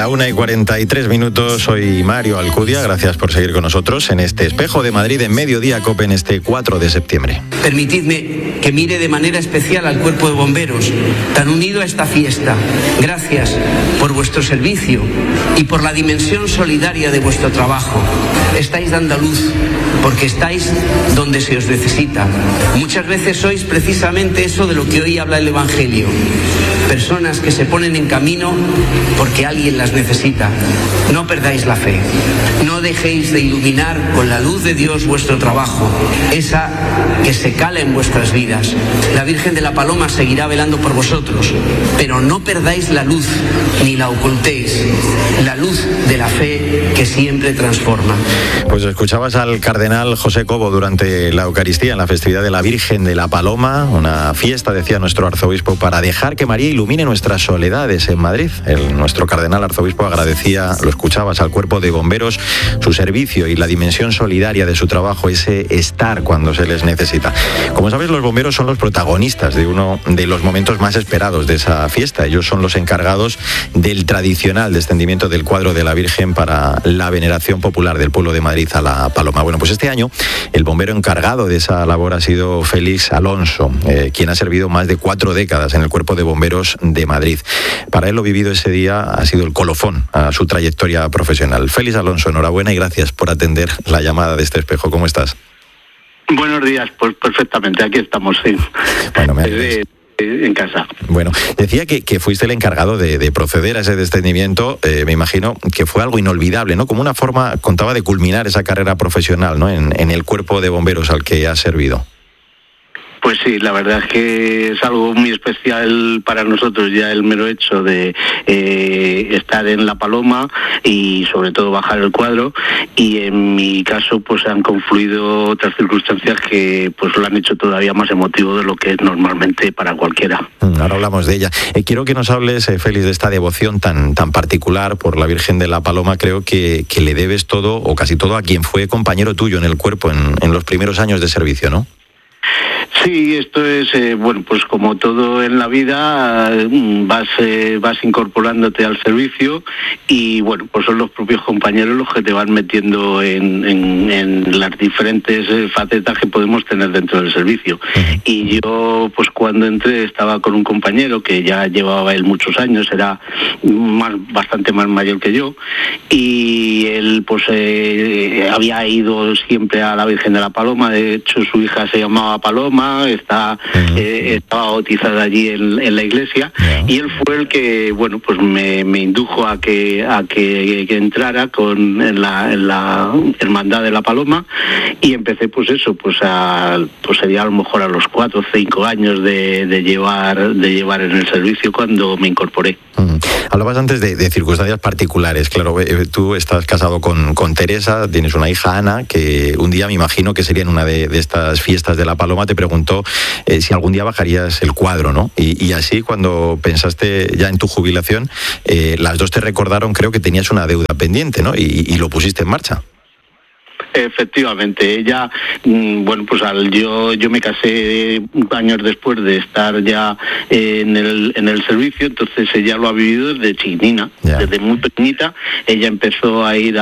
La 1:43, soy Mario Alcudia, gracias por seguir con nosotros en este Espejo de Madrid en Mediodía COPE en este 4 de septiembre. Permitidme que mire de manera especial al Cuerpo de Bomberos, tan unido a esta fiesta. Gracias por vuestro servicio y por la dimensión solidaria de vuestro trabajo. Estáis dando luz porque estáis donde se os necesita. Muchas veces sois precisamente eso de lo que hoy habla el Evangelio. Personas que se ponen en camino porque alguien las necesita. No perdáis la fe. No dejéis de iluminar con la luz de Dios vuestro trabajo, esa que se cala en vuestras vidas. La Virgen de la Paloma seguirá velando por vosotros, pero no perdáis la luz ni la ocultéis. La luz de la fe que siempre transforma. Pues escuchabas al cardenal José Cobo durante la Eucaristía en la festividad de la Virgen de la Paloma, una fiesta, decía nuestro arzobispo, para dejar que María ilumine nuestras soledades en Madrid. Nuestro cardenal arzobispo agradecía, lo escuchabas, al Cuerpo de Bomberos su servicio y la dimensión solidaria de su trabajo, ese estar cuando se les necesita. Como sabes, los bomberos son los protagonistas de uno de los momentos más esperados de esa fiesta. Ellos son los encargados del tradicional descendimiento del cuadro de la Virgen para la veneración popular del pueblo de Madrid a la Paloma. Bueno, pues este año el bombero encargado de esa labor ha sido Félix Alonso, quien ha servido más de 4 décadas en el Cuerpo de Bomberos de Madrid. Para él lo vivido ese día ha sido el colofón a su trayectoria profesional. Félix Alonso, enhorabuena y gracias por atender la llamada de este espejo. ¿Cómo estás? Buenos días, pues perfectamente, aquí estamos, sí. Bueno, en casa. Bueno, decía que fuiste el encargado de proceder a ese descendimiento. Me imagino que fue algo inolvidable, ¿no? Como una forma, contaba, de culminar esa carrera profesional, ¿no? En el Cuerpo de Bomberos al que has servido. Pues sí, la verdad es que es algo muy especial para nosotros ya el mero hecho de estar en La Paloma y sobre todo bajar el cuadro, y en mi caso pues han confluido otras circunstancias que pues lo han hecho todavía más emotivo de lo que es normalmente para cualquiera. Ahora hablamos de ella. Quiero que nos hables, Félix, de esta devoción tan particular por la Virgen de la Paloma. Creo que le debes todo o casi todo a quien fue compañero tuyo en el cuerpo en los primeros años de servicio, ¿no? Sí, esto es, bueno, pues como todo en la vida, vas incorporándote al servicio y, bueno, pues son los propios compañeros los que te van metiendo en las diferentes facetas que podemos tener dentro del servicio. Y yo, pues cuando entré, estaba con un compañero que ya llevaba él muchos años, era bastante más mayor que yo, y él, pues, había ido siempre a la Virgen de la Paloma. De hecho, su hija se llamaba Paloma, estaba bautizada allí en la iglesia, y él fue el que, bueno, pues me indujo a que entrara en la Hermandad de la Paloma, y empecé pues eso, pues sería a lo mejor a los 4 o 5 años de llevar en el servicio cuando me incorporé. Hablabas antes de circunstancias particulares. Claro, tú estás casado con Teresa, tienes una hija, Ana, que un día, me imagino que sería en una de estas fiestas de la Paloma, te preguntó si algún día bajarías el cuadro, ¿no? Y así, cuando pensaste ya en tu jubilación, las dos te recordaron, creo, que tenías una deuda pendiente, ¿no? Y lo pusiste en marcha. Efectivamente, ella, bueno, pues yo me casé años después de estar ya en el servicio, entonces ella lo ha vivido desde chiquitina, desde muy pequeñita. Ella empezó a ir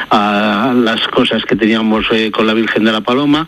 a las cosas que teníamos con la Virgen de la Paloma,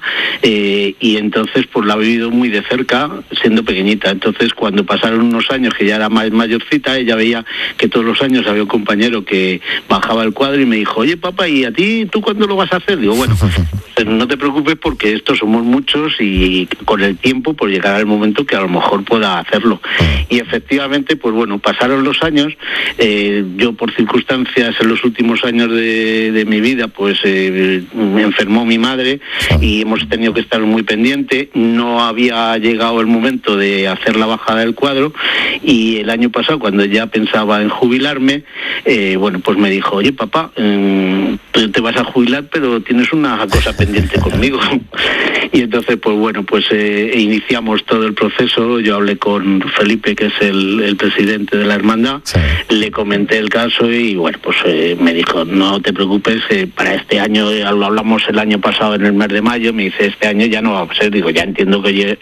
y entonces pues la ha vivido muy de cerca siendo pequeñita. Entonces, cuando pasaron unos años que ya era más mayorcita, ella veía que todos los años había un compañero que bajaba el cuadro y me dijo: oye, papá, ¿y a ti, tú cuándo lo vas a hacer? Digo, bueno, no te preocupes porque estos somos muchos y con el tiempo pues llegará el momento que a lo mejor pueda hacerlo. Y efectivamente, pues bueno, pasaron los años. Yo, por circunstancias en los últimos años de mi vida, pues me enfermó mi madre y hemos tenido que estar muy pendiente. No había llegado el momento de hacer la bajada del cuadro, y el año pasado, cuando ya pensaba en jubilarme, bueno, pues me dijo: oye, papá, te vas a jubilar, pero tienes una cosa pendiente conmigo. Y entonces, pues bueno, pues iniciamos todo el proceso. Yo hablé con Felipe, que es el presidente de la hermandad, sí. Le comenté el caso y bueno, pues me dijo, no te preocupes, para este año, lo hablamos el año pasado en el mes de mayo, me dice, este año ya no va a ser. Digo, ya entiendo que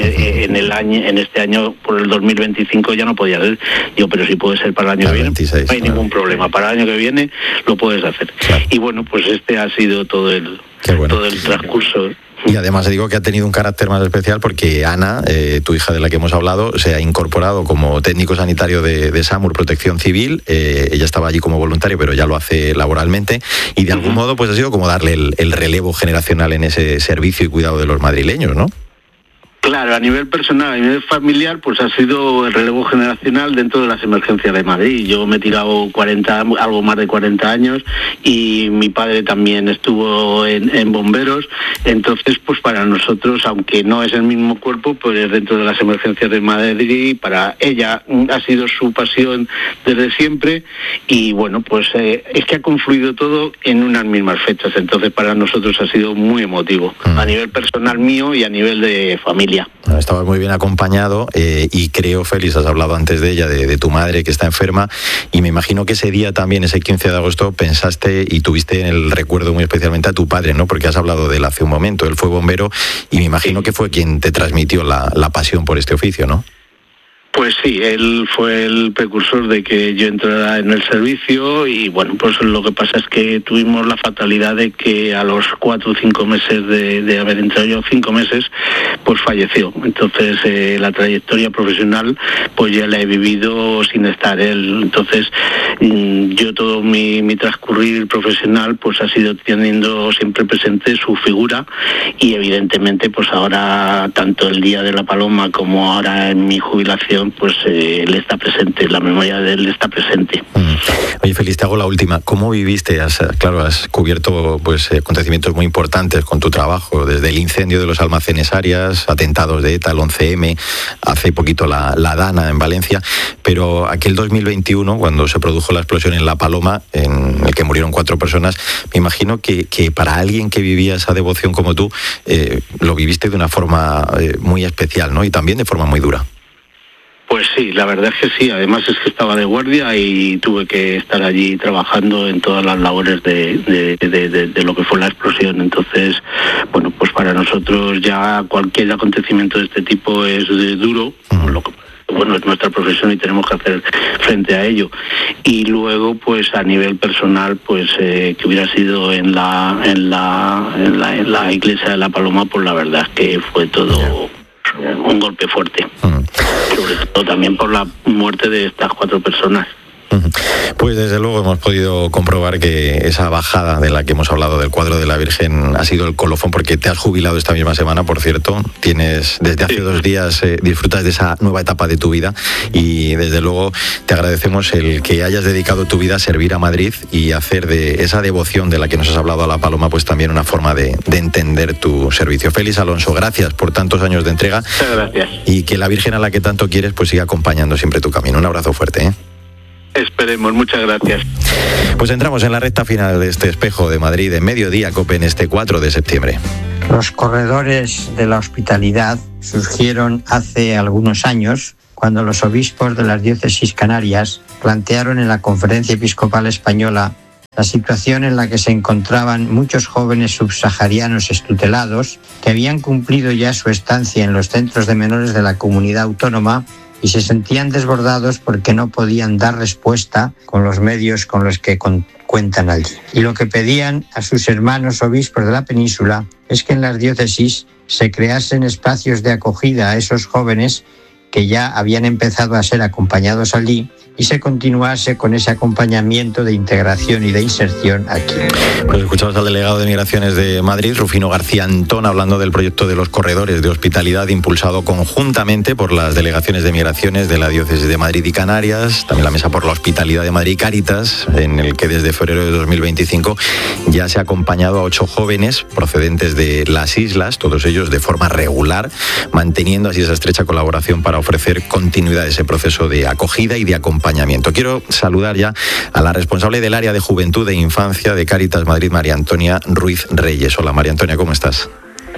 en este año, por el 2025 ya no podía ser. Digo, pero si puede ser para el año que viene, 26, no hay ningún problema. Para el año que viene lo puedes hacer. Claro. Y bueno, pues este ha sido todo el transcurso. Y además digo que ha tenido un carácter más especial porque Ana, tu hija de la que hemos hablado, se ha incorporado como técnico sanitario de SAMUR Protección Civil. Ella estaba allí como voluntaria, pero ya lo hace laboralmente. Y de algún modo pues ha sido como darle el relevo generacional en ese servicio y cuidado de los madrileños, ¿no? Claro, a nivel personal, a nivel familiar, pues ha sido el relevo generacional dentro de las emergencias de Madrid. Yo me he tirado algo más de 40 años y mi padre también estuvo en bomberos. Entonces, pues para nosotros, aunque no es el mismo cuerpo, pues es dentro de las emergencias de Madrid. Para ella ha sido su pasión desde siempre y bueno, pues es que ha confluido todo en unas mismas fechas. Entonces, para nosotros ha sido muy emotivo, a nivel personal mío y a nivel de familia. Estabas muy bien acompañado y creo, Félix, has hablado antes de ella, de tu madre que está enferma, y me imagino que ese día también, ese 15 de agosto, pensaste y tuviste en el recuerdo muy especialmente a tu padre, ¿no? Porque has hablado de él hace un momento, él fue bombero y me imagino que fue quien te transmitió la pasión por este oficio, ¿no? Pues sí, él fue el precursor de que yo entrara en el servicio y bueno, pues lo que pasa es que tuvimos la fatalidad de que a los 4 o 5 meses de haber entrado yo, 5 meses, pues falleció. Entonces la trayectoria profesional pues ya la he vivido sin estar él. Entonces yo todo mi transcurrir profesional pues ha sido teniendo siempre presente su figura y evidentemente pues ahora tanto el Día de la Paloma como ahora en mi jubilación pues él está presente, la memoria de él está presente. Oye, Félix, te hago la última. ¿Cómo viviste? Has cubierto pues acontecimientos muy importantes con tu trabajo, desde el incendio de los almacenes Arias, atentados de ETA, el 11M, hace poquito la Dana en Valencia, pero aquel 2021, cuando se produjo la explosión en La Paloma, en el que murieron 4 personas, me imagino que para alguien que vivía esa devoción como tú, lo viviste de una forma muy especial, ¿no? Y también de forma muy dura. Pues sí, la verdad es que sí, además es que estaba de guardia y tuve que estar allí trabajando en todas las labores de lo que fue la explosión. Entonces, bueno, pues para nosotros ya cualquier acontecimiento de este tipo es duro, lo que bueno, es nuestra profesión y tenemos que hacer frente a ello. Y luego, pues a nivel personal, pues que hubiera sido en la iglesia de La Paloma, pues la verdad es que fue todo un golpe fuerte. Sobre todo también por la muerte de estas 4 personas. Pues desde luego hemos podido comprobar que esa bajada de la que hemos hablado del cuadro de la Virgen ha sido el colofón, porque te has jubilado esta misma semana, por cierto. Tienes desde hace 2 días, disfrutas de esa nueva etapa de tu vida y desde luego te agradecemos el que hayas dedicado tu vida a servir a Madrid y hacer de esa devoción de la que nos has hablado a La Paloma pues también una forma de entender tu servicio. Félix Alonso, gracias por tantos años de entrega. Muchas gracias. Y que la Virgen a la que tanto quieres pues siga acompañando siempre tu camino. Un abrazo fuerte, ¿eh? Esperemos, muchas gracias. Pues entramos en la recta final de este Espejo de Madrid en Mediodía Cope en este 4 de septiembre. Los corredores de la hospitalidad surgieron hace algunos años cuando los obispos de las diócesis canarias plantearon en la Conferencia Episcopal Española la situación en la que se encontraban muchos jóvenes subsaharianos extutelados que habían cumplido ya su estancia en los centros de menores de la comunidad autónoma y se sentían desbordados porque no podían dar respuesta con los medios con los que cuentan allí. Y lo que pedían a sus hermanos obispos de la península es que en las diócesis se creasen espacios de acogida a esos jóvenes que ya habían empezado a ser acompañados allí y se continuase con ese acompañamiento de integración y de inserción aquí. Pues escuchamos al delegado de Migraciones de Madrid, Rufino García Antón, hablando del proyecto de los corredores de hospitalidad impulsado conjuntamente por las delegaciones de Migraciones de la Diócesis de Madrid y Canarias, también la Mesa por la Hospitalidad de Madrid y Cáritas, en el que desde febrero de 2025 ya se ha acompañado a 8 jóvenes procedentes de las islas, todos ellos de forma regular, manteniendo así esa estrecha colaboración para ofrecer continuidad a ese proceso de acogida y de acompañamiento. Quiero saludar ya a la responsable del área de Juventud e Infancia de Cáritas Madrid, María Antonia Ruiz Reyes. Hola, María Antonia, ¿cómo estás?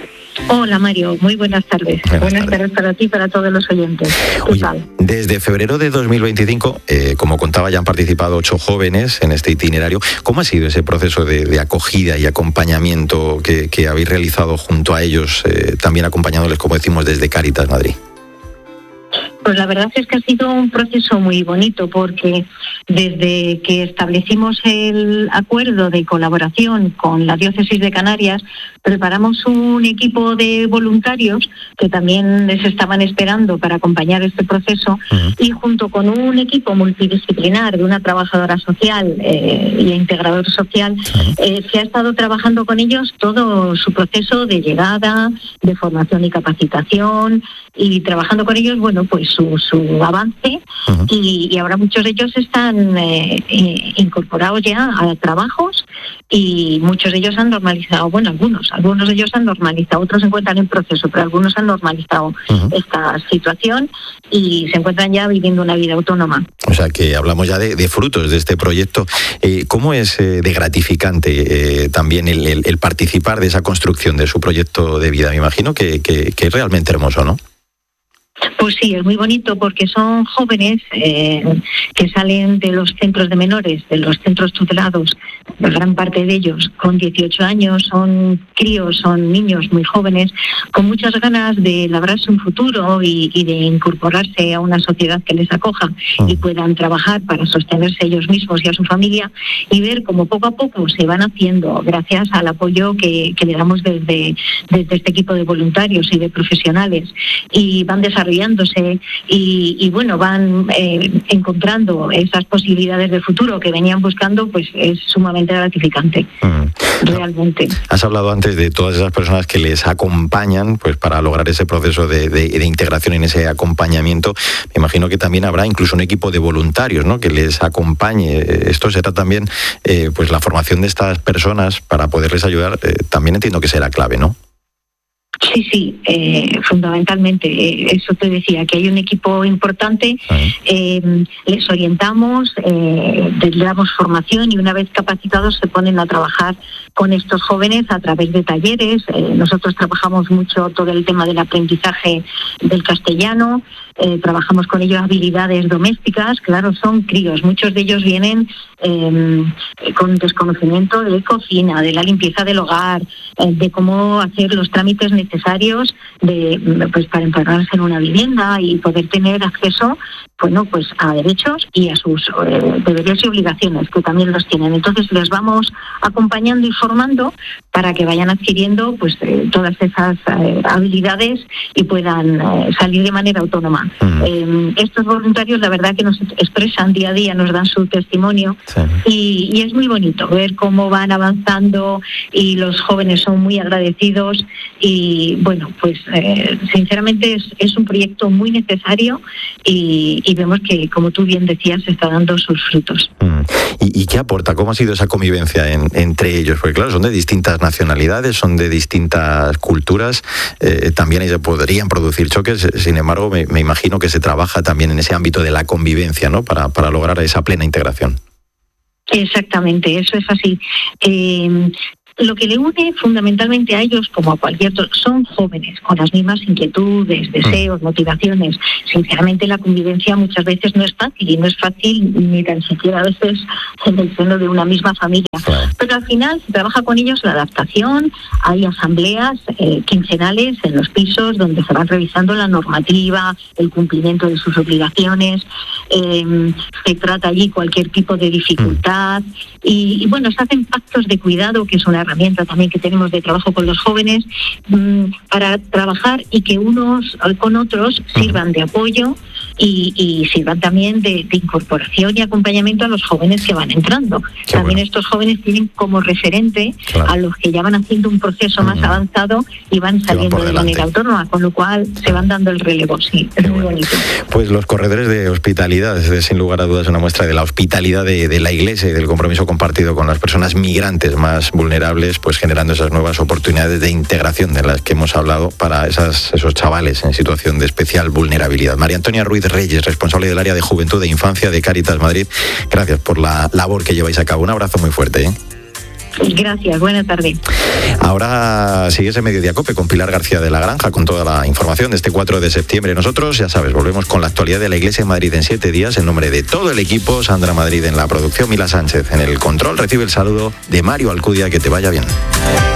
Hola Mario, muy buenas tardes. Buenas tardes para ti y para todos los oyentes. ¿Qué tal? Desde febrero de 2025, como contaba, ya han participado 8 jóvenes en este itinerario. ¿Cómo ha sido ese proceso de acogida y acompañamiento que habéis realizado junto a ellos, también acompañándoles, como decimos, desde Cáritas Madrid? Pues la verdad es que ha sido un proceso muy bonito, porque desde que establecimos el acuerdo de colaboración con la Diócesis de Canarias, preparamos un equipo de voluntarios que también les estaban esperando para acompañar este proceso, y junto con un equipo multidisciplinar de una trabajadora social y integrador social, se ha estado trabajando con ellos todo su proceso de llegada, de formación y capacitación, y trabajando con ellos, bueno, pues su avance, y ahora muchos de ellos están incorporados ya a trabajos, y muchos de ellos han normalizado, bueno, algunos de ellos han normalizado, otros se encuentran en proceso, pero algunos han normalizado esta situación y se encuentran ya viviendo una vida autónoma. O sea que hablamos ya de frutos de este proyecto. ¿Cómo es de gratificante también el participar de esa construcción de su proyecto de vida? Me imagino que es realmente hermoso, ¿no? Pues sí, es muy bonito, porque son jóvenes que salen de los centros de menores, de los centros tutelados, la gran parte de ellos con 18 años, son críos, son niños muy jóvenes, con muchas ganas de labrarse un futuro y de incorporarse a una sociedad que les acoja y puedan trabajar para sostenerse ellos mismos y a su familia, y ver cómo poco a poco se van haciendo, gracias al apoyo que le damos desde este equipo de voluntarios y de profesionales, y van desarrollándose y bueno, van encontrando esas posibilidades de futuro que venían buscando, pues es sumamente gratificante, realmente. Has hablado antes de todas esas personas que les acompañan, pues para lograr ese proceso de integración, en ese acompañamiento. Me imagino que también habrá incluso un equipo de voluntarios, ¿no?, que les acompañe. Esto será también, pues la formación de estas personas para poderles ayudar, también entiendo que será clave, ¿no? Sí, fundamentalmente, eso te decía, que hay un equipo importante, les orientamos, les damos formación, y una vez capacitados se ponen a trabajar con estos jóvenes a través de talleres. Nosotros trabajamos mucho todo el tema del aprendizaje del castellano, trabajamos con ellos habilidades domésticas. Claro, son críos, muchos de ellos vienen con desconocimiento de cocina, de la limpieza del hogar, de cómo hacer los trámites necesarios pues para empadronarse en una vivienda y poder tener acceso, bueno, pues a derechos y a sus deberes y obligaciones, que también los tienen. Entonces les vamos acompañando y formando para que vayan adquiriendo pues todas esas habilidades y puedan salir de manera autónoma. Estos voluntarios, la verdad, que nos expresan día a día, nos dan su testimonio, y es muy bonito ver cómo van avanzando, y los jóvenes son muy agradecidos, y bueno, pues sinceramente es un proyecto muy necesario, y vemos que, como tú bien decías, está dando sus frutos. ¿Y qué aporta? ¿Cómo ha sido esa convivencia entre ellos? Porque claro, son de distintas nacionalidades, son de distintas culturas, también se podrían producir choques. Sin embargo, me imagino que se trabaja también en ese ámbito de la convivencia, ¿no?, para lograr esa plena integración. Exactamente, eso es así. Lo que le une fundamentalmente a ellos, como a cualquier otro, son jóvenes con las mismas inquietudes, deseos, motivaciones. Sinceramente, la convivencia muchas veces no es fácil, y no es fácil ni tan siquiera a veces en el seno de una misma familia. Pero al final se trabaja con ellos la adaptación. Hay asambleas quincenales en los pisos donde se van revisando la normativa, el cumplimiento de sus obligaciones. Se trata allí cualquier tipo de dificultad, y bueno, se hacen pactos de cuidado, que es una herramienta también que tenemos de trabajo con los jóvenes, para trabajar y que unos con otros sirvan de apoyo y sirvan también de incorporación y acompañamiento a los jóvenes que van entrando. También estos jóvenes tienen como referente a los que ya van haciendo un proceso más avanzado y van saliendo de manera autónoma, con lo cual se van dando el relevo. Sí, es muy bonito. Pues los corredores de hospitalidad, es sin lugar a dudas una muestra de la hospitalidad de la Iglesia y del compromiso compartido con las personas migrantes más vulnerables, pues generando esas nuevas oportunidades de integración de las que hemos hablado para esos chavales en situación de especial vulnerabilidad. María Antonia Ruiz Reyes, responsable del área de Juventud e Infancia de Cáritas Madrid, gracias por la labor que lleváis a cabo. Un abrazo muy fuerte. Gracias, buena tarde. Ahora sigues en Mediodía COPE con Pilar García de la Granja, con toda la información de este 4 de septiembre. Nosotros, ya sabes, volvemos con la actualidad de la Iglesia en Madrid en 7 días, en nombre de todo el equipo. Sandra Madrid en la producción, Mila Sánchez en el control. Recibe el saludo de Mario Alcudia, que te vaya bien.